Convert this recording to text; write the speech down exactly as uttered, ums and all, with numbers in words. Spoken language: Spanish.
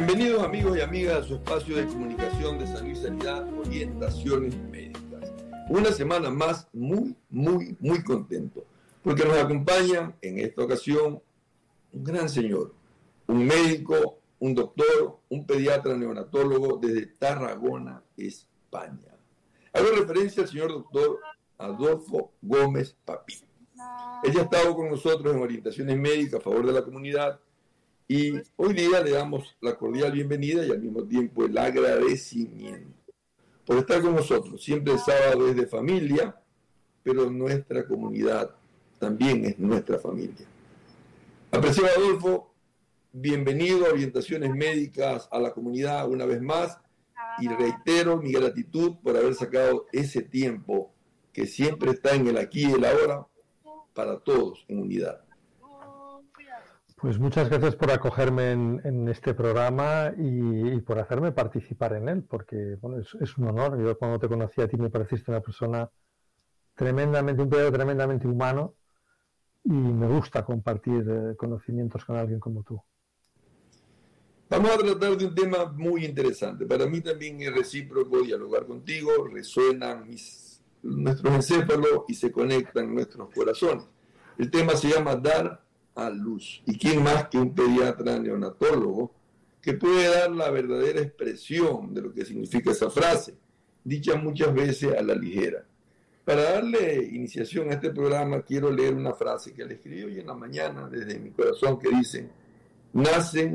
Bienvenidos amigos y amigas a su espacio de comunicación de salud y sanidad, orientaciones médicas. Una semana más muy, muy, muy contento, porque nos acompaña en esta ocasión un gran señor, un médico, un doctor, un pediatra neonatólogo desde Tarragona, España. Hago referencia al señor doctor Adolfo Gómez Papín. Ella ha estado con nosotros en orientaciones médicas a favor de la comunidad y hoy día le damos la cordial bienvenida y al mismo tiempo el agradecimiento por estar con nosotros. Siempre el sábado es de familia, pero nuestra comunidad también es nuestra familia. Apreciado Adolfo, bienvenido a Orientaciones Médicas a la comunidad una vez más y reitero mi gratitud por haber sacado ese tiempo que siempre está en el aquí y el ahora para todos en unidad. Pues muchas gracias por acogerme en, en este programa y, y por hacerme participar en él, porque bueno, es, es un honor. Yo cuando te conocí a ti me pareciste una persona tremendamente, un pediatra tremendamente humano y me gusta compartir eh, conocimientos con alguien como tú. Vamos a tratar de un tema muy interesante. Para mí también es recíproco dialogar contigo, resuenan mis, nuestros encéfalos y se conectan nuestros corazones. El tema se llama dar a luz. ¿Y quién más que un pediatra neonatólogo que puede dar la verdadera expresión de lo que significa esa frase, dicha muchas veces a la ligera? Para darle iniciación a este programa quiero leer una frase que le escribí hoy en la mañana desde mi corazón que dice: nacen